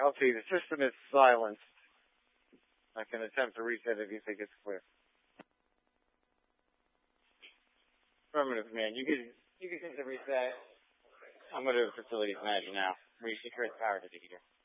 Okay, the system is silent. I can attempt to reset if you think it's clear. Affirmative, man. You can hit the reset. I'm going to facilities manager now. We secure the power to the heater.